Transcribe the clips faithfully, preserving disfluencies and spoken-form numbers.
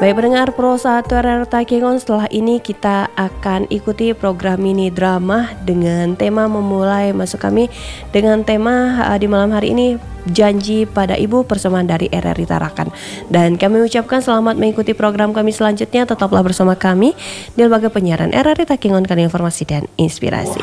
Baik pendengar Pro satu R R Takengon, setelah ini kita akan ikuti program mini drama dengan tema memulai masuk kami dengan tema uh, di malam hari ini Janji Pada Ibu, persembahan dari R R I Tarakan. Dan kami ucapkan selamat mengikuti program kami selanjutnya. Tetaplah bersama kami di lembaga penyiaran R R I Takengon, karena informasi dan inspirasi.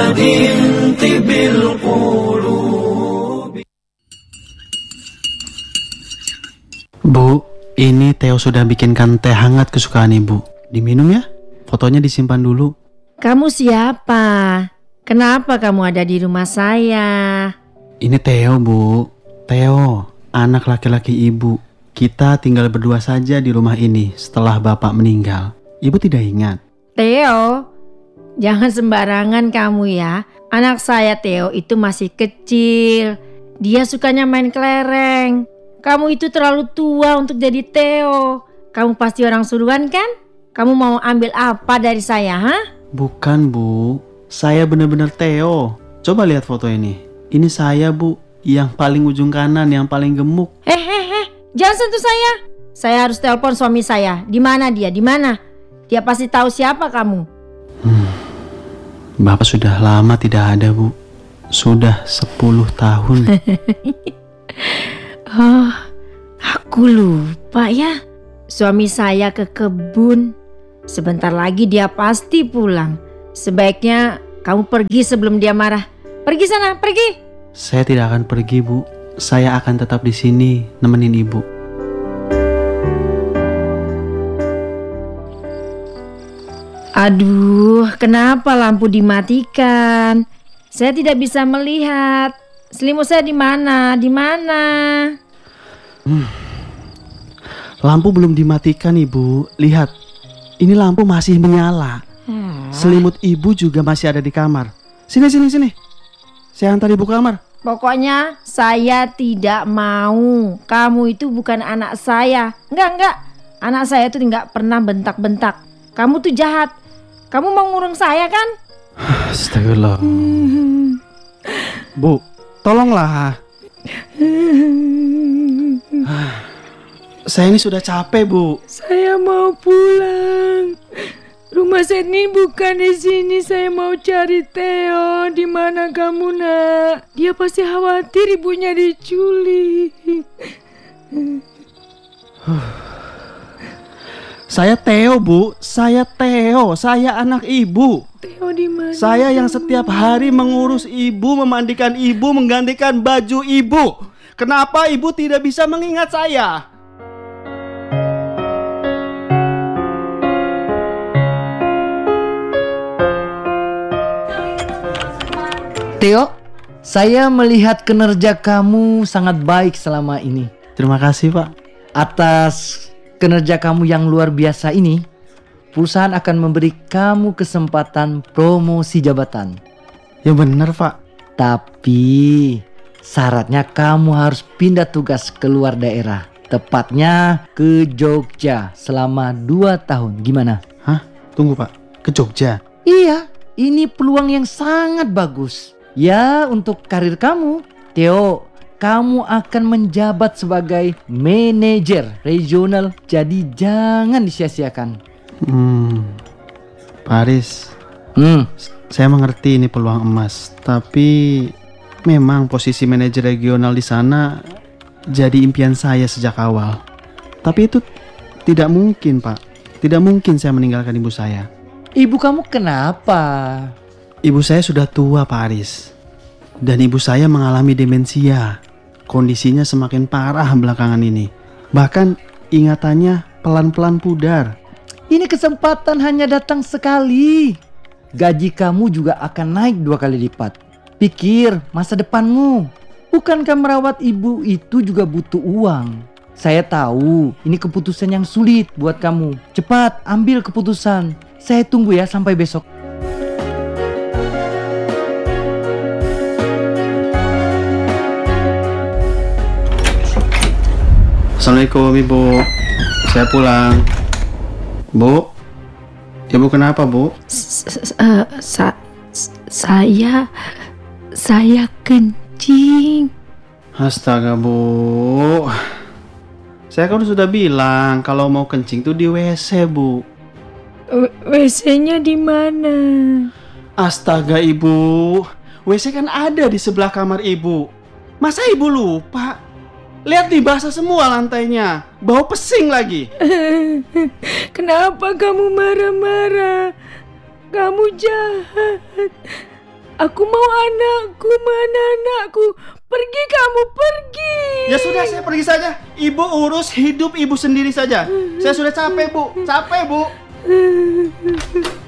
Bu, ini Theo sudah bikinkan teh hangat kesukaan Ibu. Diminum ya? Fotonya disimpan dulu. Kamu siapa? Kenapa kamu ada di rumah saya? Ini Theo, Bu. Theo, anak laki-laki Ibu. Kita tinggal berdua saja di rumah ini setelah Bapak meninggal. Ibu tidak ingat? Theo, jangan sembarangan kamu ya. Anak saya Theo itu masih kecil. Dia sukanya main kelereng. Kamu itu terlalu tua untuk jadi Theo. Kamu pasti orang suruhan kan? Kamu mau ambil apa dari saya, ha? Bukan, Bu. Saya benar-benar Theo. Coba lihat foto ini. Ini saya, Bu. Yang paling ujung kanan, yang paling gemuk. Eh, eh, eh. Jangan sentuh saya. Saya harus telepon suami saya. Di mana dia? Di mana? Dia pasti tahu siapa kamu. Hmm. Bapak sudah lama tidak ada, Bu. Sudah sepuluh tahun. Oh, aku lupa ya. Suami saya ke kebun. Sebentar lagi dia pasti pulang. Sebaiknya kamu pergi sebelum dia marah. Pergi sana, pergi. Saya tidak akan pergi, Bu. Saya akan tetap di sini nemenin Ibu. Aduh, kenapa lampu dimatikan? Saya tidak bisa melihat. Selimut saya di mana? Di mana? Hmm. Lampu belum dimatikan, Ibu. Lihat, ini lampu masih menyala. Hmm. Selimut Ibu juga masih ada di kamar. Sini, sini, sini. Saya antar Ibu ke kamar. Pokoknya saya tidak mau. Kamu itu bukan anak saya. Enggak, enggak. Anak saya itu enggak pernah bentak-bentak. Kamu tuh jahat. Kamu mau ngurung saya kan? Astagfirullah. Bu, tolonglah. Saya ini sudah capek, Bu. Saya mau pulang. Rumah saya ini bukan di sini. Saya mau cari Theo. Di mana kamu, Nak? Dia pasti khawatir ibunya diculik. Saya Theo, Bu. Saya Theo. Saya anak Ibu. Theo di mana? Saya yang setiap hari mengurus Ibu, memandikan Ibu, menggantikan baju Ibu. Kenapa Ibu tidak bisa mengingat saya? Theo, saya melihat kinerja kamu sangat baik selama ini. Terima kasih, Pak. Atas kinerja kamu yang luar biasa ini, perusahaan akan memberi kamu kesempatan promosi jabatan. Ya benar, Pak. Tapi syaratnya kamu harus pindah tugas ke luar daerah. Tepatnya ke Jogja selama dua tahun. Gimana? Hah? Tunggu, Pak. Ke Jogja? Iya, ini peluang yang sangat bagus. Ya, untuk karir kamu. Theo, kamu akan menjabat sebagai manajer regional. Jadi jangan disia-siakan. Hmm, Pak Aris, hmm. saya mengerti ini peluang emas. Tapi memang posisi manajer regional di sana jadi impian saya sejak awal. Tapi itu tidak mungkin, Pak. Tidak mungkin saya meninggalkan ibu saya. Ibu kamu kenapa? Ibu saya sudah tua, Pak Aris. Dan ibu saya mengalami demensia. Kondisinya semakin parah belakangan ini. Bahkan ingatannya pelan-pelan pudar. Ini kesempatan hanya datang sekali. Gaji kamu juga akan naik dua kali lipat. Pikir masa depanmu. Bukankah merawat ibu itu juga butuh uang? Saya tahu ini keputusan yang sulit buat kamu. Cepat ambil keputusan. Saya tunggu ya sampai besok. Assalamualaikum, Ibu. Saya pulang. Bu, Ibu kenapa, Bu? Saya Saya kencing. Astaga, Bu. Saya kan sudah bilang kalau mau kencing tuh di W C, Bu. W C-nya di mana? Astaga, Ibu. W C kan ada di sebelah kamar Ibu. Masa Ibu lupa? Lihat nih, basah semua lantainya. Bau pesing lagi. Kenapa kamu marah-marah? Kamu jahat. Aku mau anakku, mana anakku? Pergi kamu, pergi. Ya sudah, saya pergi saja. Ibu urus hidup Ibu sendiri saja. Saya sudah capek, Bu. Capek, Bu.